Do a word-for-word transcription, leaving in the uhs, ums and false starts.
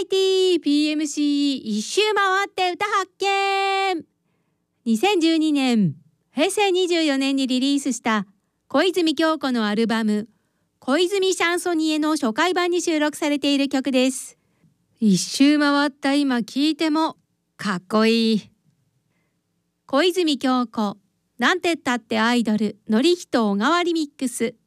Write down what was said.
イティー ピーエムシー 一周回って歌発見。にせんじゅうにねん、へいせいにじゅうよねんにリリースした小泉今日子のアルバム小泉シャンソニエの初回版に収録されている曲です。一周回った今聴いてもかっこいい。小泉今日子、なんてったってアイドル、のりひと小川リミックス。